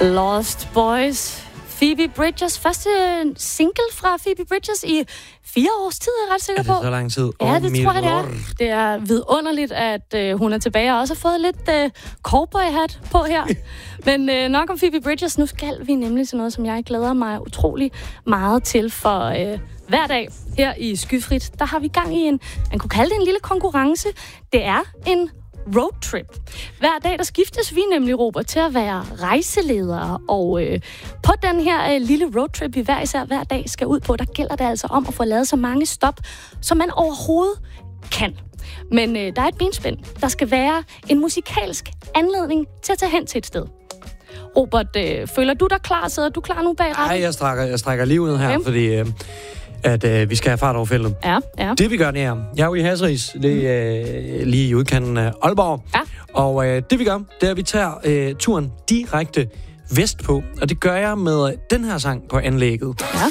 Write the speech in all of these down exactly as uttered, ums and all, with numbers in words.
Lost Boys. Phoebe Bridgers. Første single fra Phoebe Bridgers i fire års tid, er jeg ret sikker på. Er det så lang tid? Ja, oh, det tror jeg, det er. Det er vidunderligt, at øh, hun er tilbage og også har fået lidt øh, cowboy-hat på her. Men øh, nok om Phoebe Bridgers. Nu skal vi nemlig til noget, som jeg glæder mig utrolig meget til, for øh, hver dag her i Skyfrit, der har vi gang i en, man kunne kalde det en lille konkurrence. Det er en roadtrip. Hver dag, der skiftes vi nemlig, Robert, til at være rejseledere, og øh, på den her øh, lille roadtrip, vi hver især hver dag skal ud på, der gælder det altså om at få lavet så mange stop, som man overhovedet kan. Men øh, der er et benspænd. Der skal være en musikalsk anledning til at tage hen til et sted. Robert, øh, føler du dig klar? Sidder du klar nu bag retten? Nej, jeg strækker, jeg strækker livet her, okay. fordi øh, at, øh, vi skal have fart over feltet. Ja, ja. Det vi gør, det er, jeg er jo i Hasseris, det er øh, lige i udkanten af Aalborg. Ja. Og øh, det vi gør, det er, at vi tager øh, turen direkte vestpå. Og det gør jeg med øh, den her sang på anlægget. Ja.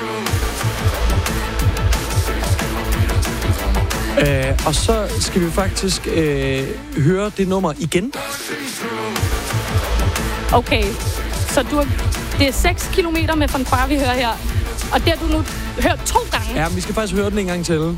Øh, og så skal vi faktisk øh, høre det nummer igen. Okay, så du har, det er seks kilometer med fanfare, vi hører her. Og det har du nu hørt to gange. Ja, men vi skal faktisk høre den en gang til.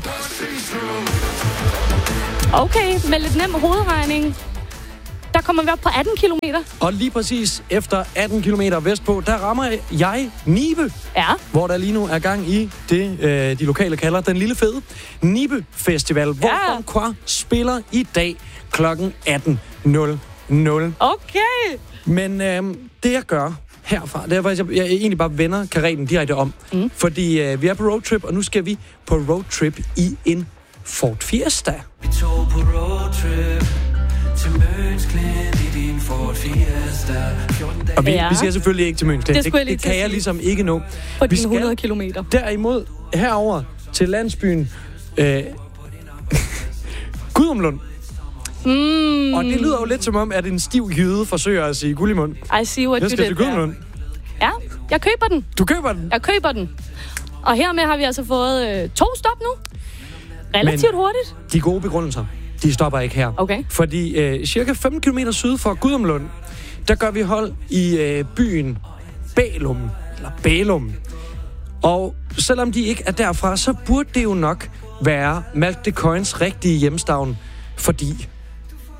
Okay, med lidt nem hovedregning. Der kommer vi op på atten kilometer. Og lige præcis efter atten kilometer vestpå, der rammer jeg Nibe. Ja. Hvor der lige nu er gang i det, øh, de lokale kalder den lille fede Nibe Festival. Ja. Hvor Francois spiller i dag klokken atten nul nul. Okay. Men øh, det jeg gør herfra, det er faktisk, jeg, jeg egentlig bare vender kareten direkte om. Mm. Fordi øh, vi er på roadtrip, og nu skal vi på roadtrip i en Ford Fiesta. Vi tog på roadtrip til Møns Klint i din Ford Fiesta. Og vi, ja. vi skal selvfølgelig ikke til Møns Klint. Det, det, det kan jeg ligesom ikke nå. På vi dine hundrede kilometer. Derimod herover til landsbyen øh, Gudumlund. Mm. Og det lyder jo lidt som om, at en stiv jyde forsøger at sige Gullimund. I see what jeg you skal did til Gudumlund. Ja, jeg køber den. Du køber den? Jeg køber den. Og hermed har vi altså fået øh, to stop nu. Relativt Men hurtigt. De gode begrundelser, de stopper ikke her. Okay. Fordi øh, cirka femten kilometer syd for Gudumlund, der gør vi hold i øh, byen Bælum. Eller Bælum. Og selvom de ikke er derfra, så burde det jo nok være Malk de Coins rigtige hjemstavn. Fordi